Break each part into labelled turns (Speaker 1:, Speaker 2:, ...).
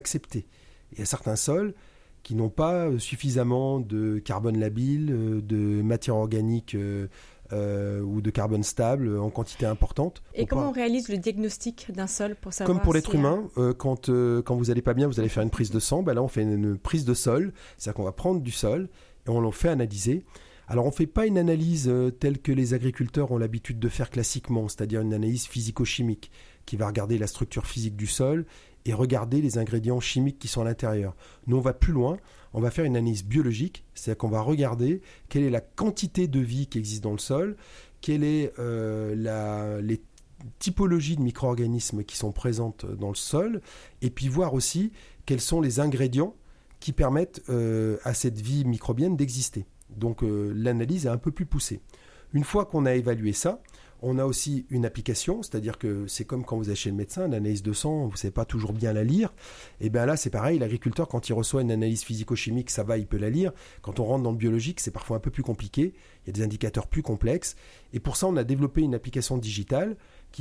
Speaker 1: accepter. Il y a certains sols qui n'ont pas suffisamment de carbone labile, de matière organique ou de carbone stable en quantité importante.
Speaker 2: Et comment on réalise le diagnostic d'un sol pour savoir
Speaker 1: Comme pour l'être humain, quand vous n'allez pas bien, vous allez faire une prise de sang, là on fait une prise de sol, c'est-à-dire qu'on va prendre du sol et on le fait analyser. Alors on ne fait pas une analyse telle que les agriculteurs ont l'habitude de faire classiquement, c'est-à-dire une analyse physico-chimique qui va regarder la structure physique du sol et regarder les ingrédients chimiques qui sont à l'intérieur. Nous, on va plus loin, on va faire une analyse biologique, c'est-à-dire qu'on va regarder quelle est la quantité de vie qui existe dans le sol, quelle est les typologies de micro-organismes qui sont présentes dans le sol, et puis voir aussi quels sont les ingrédients qui permettent à cette vie microbienne d'exister. Donc l'analyse est un peu plus poussée. Une fois qu'on a évalué ça, on a aussi une application, c'est-à-dire que c'est comme quand vous allez chez le médecin, l'analyse de sang, vous ne savez pas toujours bien la lire. Et bien là, c'est pareil, l'agriculteur, quand il reçoit une analyse physico-chimique, ça va, il peut la lire. Quand on rentre dans le biologique, c'est parfois un peu plus compliqué. Il y a des indicateurs plus complexes. Et pour ça, on a développé une application digitale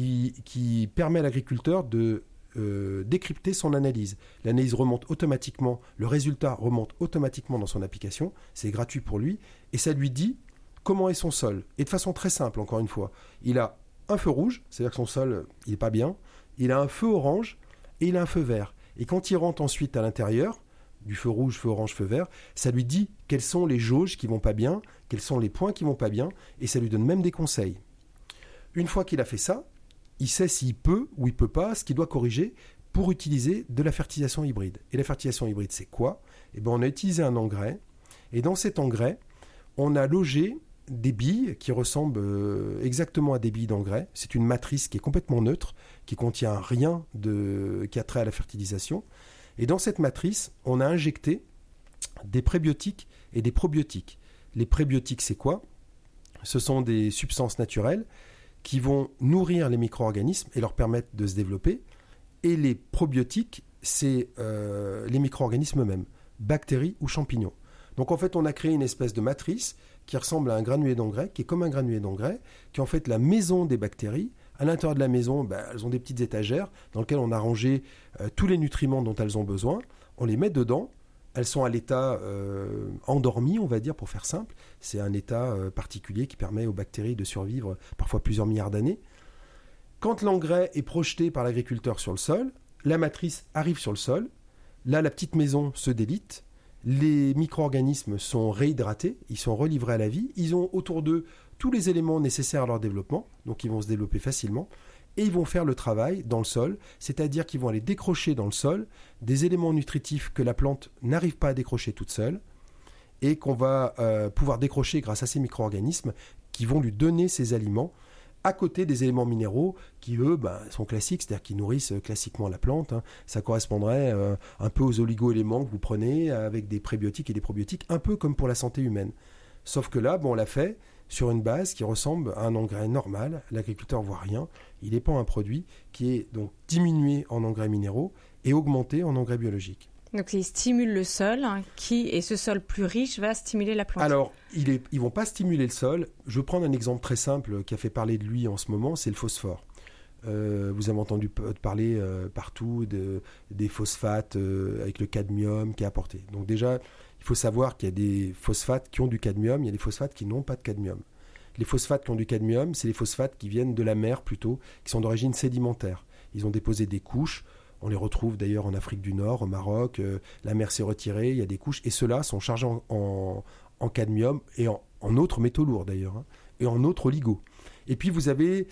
Speaker 1: qui permet à l'agriculteur de décrypter son analyse. L'analyse remonte automatiquement, le résultat remonte automatiquement dans son application. C'est gratuit pour lui. Et ça lui dit comment est son sol. Et de façon très simple, encore une fois. Il a un feu rouge, c'est-à-dire que son sol, il n'est pas bien. Il a un feu orange et il a un feu vert. Et quand il rentre ensuite à l'intérieur, du feu rouge, feu orange, feu vert, ça lui dit quelles sont les jauges qui vont pas bien, quels sont les points qui vont pas bien, et ça lui donne même des conseils. Une fois qu'il a fait ça, il sait s'il peut ou il peut pas, ce qu'il doit corriger pour utiliser de la fertilisation hybride. Et la fertilisation hybride, c'est quoi ? Eh bien, on a utilisé un engrais, et dans cet engrais, on a logé des billes qui ressemblent exactement à des billes d'engrais. C'est une matrice qui est complètement neutre, qui contient rien qui a trait à la fertilisation. Et dans cette matrice, on a injecté des prébiotiques et des probiotiques. Les prébiotiques, c'est quoi ? Ce sont des substances naturelles qui vont nourrir les micro-organismes et leur permettre de se développer. Et les probiotiques, c'est les micro-organismes eux-mêmes, bactéries ou champignons. Donc en fait, on a créé une espèce de matrice qui ressemble à un granulé d'engrais, qui est comme un granulé d'engrais, qui est en fait la maison des bactéries. À l'intérieur de la maison, elles ont des petites étagères dans lesquelles on a rangé tous les nutriments dont elles ont besoin. On les met dedans. Elles sont à l'état endormi, on va dire, pour faire simple. C'est un état particulier qui permet aux bactéries de survivre parfois plusieurs milliards d'années. Quand l'engrais est projeté par l'agriculteur sur le sol, la matrice arrive sur le sol. Là, la petite maison se délite. Les micro-organismes sont réhydratés, ils sont relivrés à la vie. Ils ont autour d'eux tous les éléments nécessaires à leur développement, donc ils vont se développer facilement. Et ils vont faire le travail dans le sol, c'est-à-dire qu'ils vont aller décrocher dans le sol des éléments nutritifs que la plante n'arrive pas à décrocher toute seule et qu'on va pouvoir décrocher grâce à ces micro-organismes qui vont lui donner ces aliments à côté des éléments minéraux qui, eux, sont classiques, c'est-à-dire qui nourrissent classiquement la plante. Ça correspondrait un peu aux oligo-éléments que vous prenez avec des prébiotiques et des probiotiques, un peu comme pour la santé humaine. Sauf que là, on l'a fait sur une base qui ressemble à un engrais normal. L'agriculteur ne voit rien. Il dépend d'un produit qui est donc diminué en engrais minéraux et augmenté en engrais biologiques.
Speaker 2: Donc il stimule le sol, et ce sol plus riche va stimuler la plante.
Speaker 1: Alors, ils ne vont pas stimuler le sol. Je vais prendre un exemple très simple qui a fait parler de lui en ce moment, c'est le phosphore. Vous avez entendu parler partout des phosphates avec le cadmium qui est apporté. Donc déjà, il faut savoir qu'il y a des phosphates qui ont du cadmium, il y a des phosphates qui n'ont pas de cadmium. Les phosphates qui ont du cadmium, c'est les phosphates qui viennent de la mer plutôt, qui sont d'origine sédimentaire. Ils ont déposé des couches. On les retrouve d'ailleurs en Afrique du Nord, au Maroc. La mer s'est retirée, il y a des couches. Et ceux-là sont chargés en cadmium et en autres métaux lourds d'ailleurs, et en autres oligos. Et puis vous avez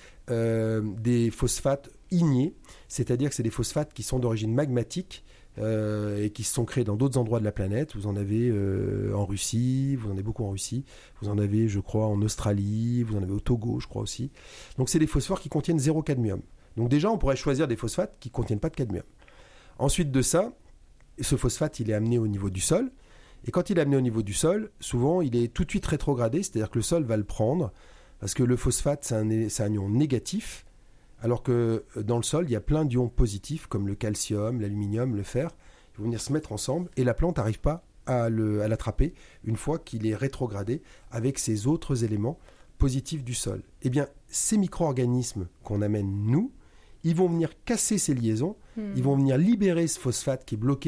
Speaker 1: des phosphates ignés, c'est-à-dire que c'est des phosphates qui sont d'origine magmatique et qui se sont créés dans d'autres endroits de la planète. Vous en avez en Russie, vous en avez beaucoup en Russie, vous en avez, je crois, en Australie, vous en avez au Togo, je crois aussi. Donc c'est des phosphores qui contiennent 0 cadmium. Donc déjà, on pourrait choisir des phosphates qui ne contiennent pas de cadmium. Ensuite de ça, ce phosphate, il est amené au niveau du sol. Et quand il est amené au niveau du sol, souvent, il est tout de suite rétrogradé, c'est-à-dire que le sol va le prendre, parce que le phosphate, c'est un ion négatif, alors que dans le sol, il y a plein d'ions positifs, comme le calcium, l'aluminium, le fer. Ils vont venir se mettre ensemble, et la plante n'arrive pas à l'attraper une fois qu'il est rétrogradé avec ces autres éléments positifs du sol. Eh bien, ces micro-organismes qu'on amène, nous, ils vont venir casser ces liaisons, ils vont venir libérer ce phosphate qui est bloqué